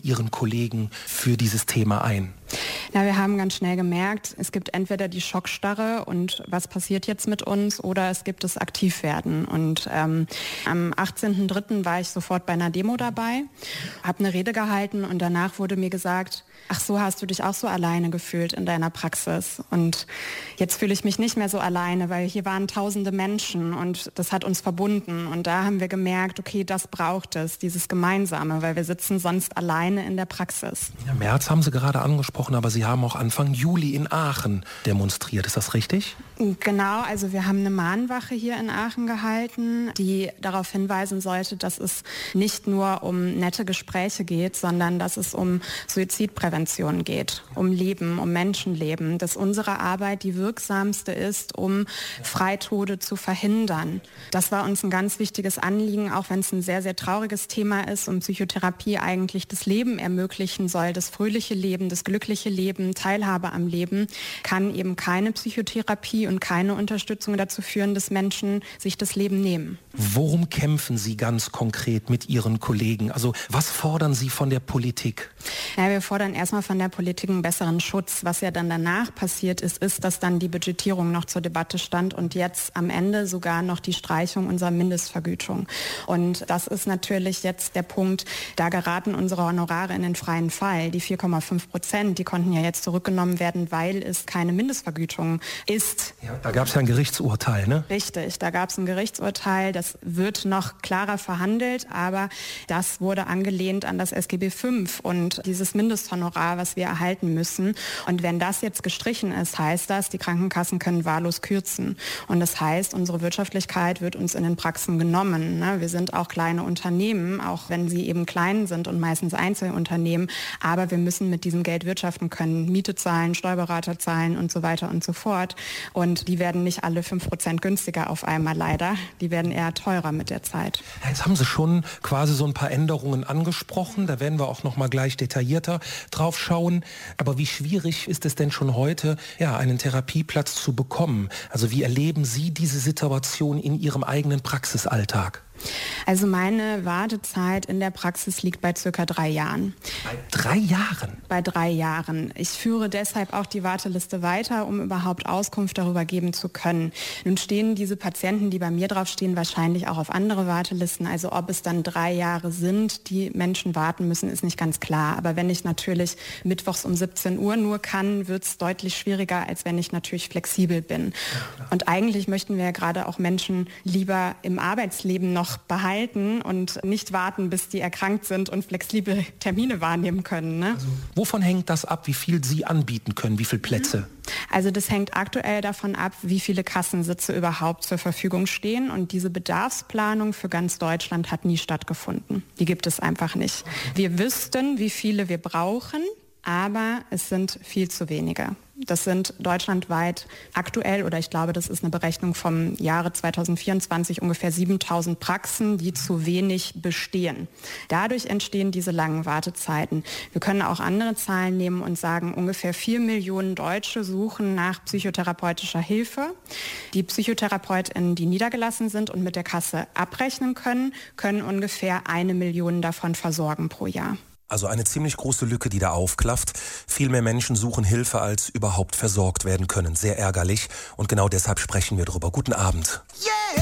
Ihren Kollegen für dieses Thema ein? Ja, wir haben ganz schnell gemerkt, es gibt entweder die Schockstarre und was passiert jetzt mit uns, oder es gibt das Aktivwerden. Und am 18.03. war ich sofort bei einer Demo dabei, habe eine Rede gehalten und danach wurde mir gesagt, ach so, hast du dich auch so alleine gefühlt in deiner Praxis? Und jetzt fühle ich mich nicht mehr so alleine, weil hier waren tausende Menschen und das hat uns verbunden. Und da haben wir gemerkt, okay, das braucht es, dieses Gemeinsame, weil wir sitzen sonst alleine in der Praxis. Ja, März haben Sie gerade angesprochen, aber Sie haben auch Anfang Juli in Aachen demonstriert. Ist das richtig? Genau, also wir haben eine Mahnwache hier in Aachen gehalten, die darauf hinweisen sollte, dass es nicht nur um nette Gespräche geht, sondern dass es um Suizidprävention geht, um Leben, um Menschenleben, dass unsere Arbeit die wirksamste ist, um Freitode zu verhindern. Das war uns ein ganz wichtiges Anliegen, auch wenn es ein sehr, sehr trauriges Thema ist und Psychotherapie eigentlich das Leben ermöglichen soll, das fröhliche Leben, das glückliche Leben, Teilhabe am Leben, kann eben keine Psychotherapie und keine Unterstützung dazu führen, dass Menschen sich das Leben nehmen. Worum kämpfen Sie ganz konkret mit Ihren Kollegen? Also was fordern Sie von der Politik? Ja, wir fordern erstmal von der Politik einen besseren Schutz. Was ja dann danach passiert ist, dass dann die Budgetierung noch zur Debatte stand und jetzt am Ende sogar noch die Streichung unserer Mindestvergütung. Und das ist natürlich jetzt der Punkt, da geraten unsere Honorare in den freien Fall. Die 4,5%, die konnten ja jetzt zurückgenommen werden, weil es keine Mindestvergütung ist. Ja, da gab es ja ein Gerichtsurteil, ne? Richtig, da gab es ein Gerichtsurteil, das wird noch klarer verhandelt, aber das wurde angelehnt an das SGB V und dieses Mindesthonorar, was wir erhalten müssen. Und wenn das jetzt gestrichen ist, heißt das, die Krankenkassen können wahllos kürzen. Und das heißt, unsere Wirtschaftlichkeit wird uns in den Praxen genommen. Ne? Wir sind auch kleine Unternehmen, auch wenn sie eben klein sind und meistens Einzelunternehmen, aber wir müssen mit diesem Geld wirtschaften können, Miete zahlen, Steuerberater zahlen und so weiter und so fort. Und die werden nicht alle 5% günstiger auf einmal leider. Die werden eher teurer mit der Zeit. Jetzt haben Sie schon quasi so ein paar Änderungen angesprochen. Da werden wir auch noch mal gleich detaillierter drauf schauen. Aber wie schwierig ist es denn schon heute, ja, einen Therapieplatz zu bekommen? Also wie erleben Sie diese Situation in Ihrem eigenen Praxisalltag? Also meine Wartezeit in der Praxis liegt bei circa 3 Jahren. Bei 3 Jahren? Bei 3 Jahren. Ich führe deshalb auch die Warteliste weiter, um überhaupt Auskunft darüber geben zu können. Nun stehen diese Patienten, die bei mir draufstehen, wahrscheinlich auch auf andere Wartelisten. Also ob es dann 3 Jahre sind, die Menschen warten müssen, ist nicht ganz klar. Aber wenn ich natürlich mittwochs um 17 Uhr nur kann, wird es deutlich schwieriger, als wenn ich natürlich flexibel bin. Und eigentlich möchten wir ja gerade auch Menschen lieber im Arbeitsleben noch behalten und nicht warten, bis die erkrankt sind und flexible Termine wahrnehmen können. Ne? Also, wovon hängt das ab, wie viel Sie anbieten können, wie viele Plätze? Also das hängt aktuell davon ab, wie viele Kassensitze überhaupt zur Verfügung stehen. Und diese Bedarfsplanung für ganz Deutschland hat nie stattgefunden. Die gibt es einfach nicht. Wir wüssten, wie viele wir brauchen, aber es sind viel zu wenige. Das sind deutschlandweit aktuell, oder ich glaube, das ist eine Berechnung vom Jahre 2024, ungefähr 7.000 Praxen, die zu wenig bestehen. Dadurch entstehen diese langen Wartezeiten. Wir können auch andere Zahlen nehmen und sagen, ungefähr 4 Millionen Deutsche suchen nach psychotherapeutischer Hilfe. Die PsychotherapeutInnen, die niedergelassen sind und mit der Kasse abrechnen können, können ungefähr 1 Million davon versorgen pro Jahr. Also eine ziemlich große Lücke, die da aufklafft. Viel mehr Menschen suchen Hilfe, als überhaupt versorgt werden können. Sehr ärgerlich. Und genau deshalb sprechen wir drüber. Guten Abend. Yeah!